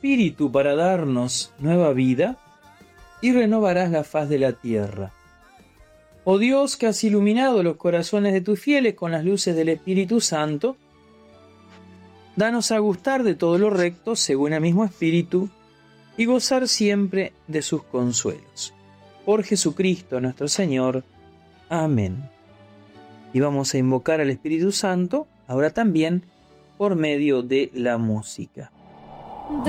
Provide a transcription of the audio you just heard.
Espíritu para darnos nueva vida y renovarás la faz de la tierra. Oh Dios, que has iluminado los corazones de tus fieles con las luces del Espíritu Santo, danos a gustar de todo lo recto según el mismo Espíritu y gozar siempre de sus consuelos. Por Jesucristo nuestro Señor. Amén. Y vamos a invocar al Espíritu Santo ahora también por medio de la música.